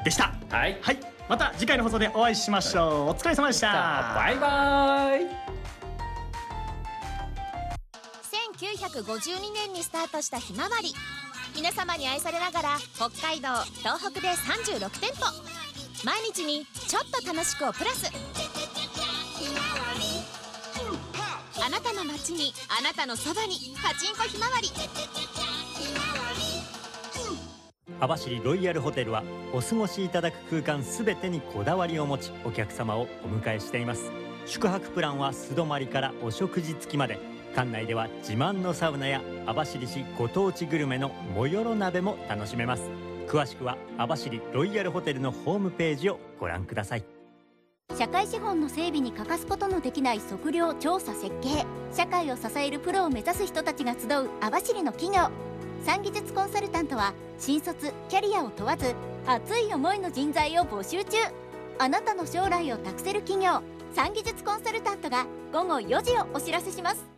でした。 はい、 また次回の放送でお会いしましょう。お疲れ様でした。 バイバイ。 1952年にスタートしたひまわり、皆様に愛されながら北海道東北で36店舗、毎日にちょっと楽しくをプラス。あなたの街に、あなたのそばに、パチンコひまわり。 網走ロイヤルホテルはお過ごしいただく空間すべてにこだわりを持ち、お客様をお迎えしています。宿泊プランは素泊まりからお食事付きまで、館内では自慢のサウナや網走市ご当地グルメのもよろ鍋も楽しめます。詳しくは網走ロイヤルホテルのホームページをご覧ください。 社会資本の整備に欠かすことのできない測量調査設計、社会を支えるプロを目指す人たちが集う網走の企業。産技術コンサルタントは新卒キャリアを問わず熱い思いの人材を募集中。あなたの将来を託せる企業、産技術コンサルタントが午後4時をお知らせします。